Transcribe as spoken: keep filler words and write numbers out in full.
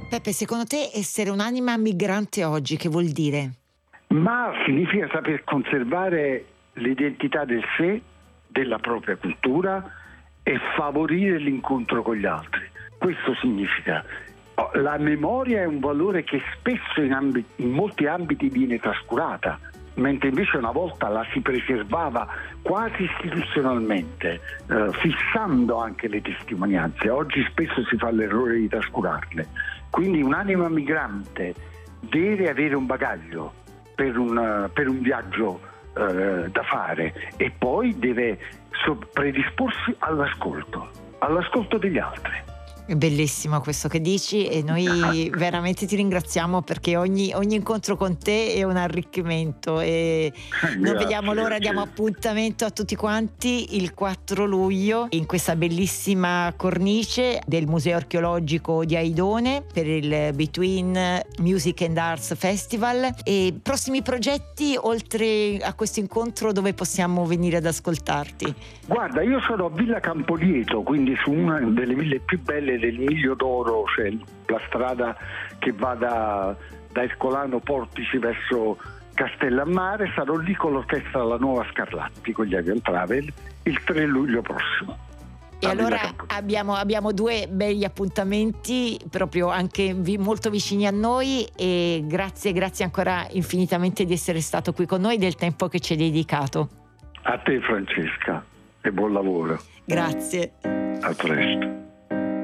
Peppe, secondo te essere un'anima migrante oggi che vuol dire? Ma significa saper conservare l'identità del sé, della propria cultura e favorire l'incontro con gli altri. Questo significa. La memoria è un valore che spesso in, ambiti, in molti ambiti viene trascurata, mentre invece una volta la si preservava quasi istituzionalmente, eh, fissando anche le testimonianze. Oggi spesso si fa l'errore di trascurarle. Quindi un'anima migrante deve avere un bagaglio per un, per un viaggio eh, da fare, e poi deve so- predisporsi all'ascolto, all'ascolto degli altri. È bellissimo questo che dici, e noi veramente ti ringraziamo, perché ogni, ogni incontro con te è un arricchimento, e Grazie, non vediamo l'ora. grazie. Diamo appuntamento a tutti quanti il quattro luglio in questa bellissima cornice del Museo Archeologico di Aidone per il Between Music and Arts Festival. E prossimi progetti oltre a questo incontro, dove possiamo venire ad ascoltarti? Guarda, io sono a Villa Campolieto, quindi su una delle ville più belle del Miglio d'Oro, cioè la strada che va da, da Ercolano Portici verso Castellammare. Sarò lì con l'orchestra La Nuova Scarlatti, con gli Avion Travel, il tre luglio prossimo. E allora abbiamo, abbiamo due begli appuntamenti proprio anche vi, molto vicini a noi, e grazie, grazie ancora infinitamente di essere stato qui con noi, del tempo che ci hai dedicato. A te Francesca, e buon lavoro. Grazie. A presto.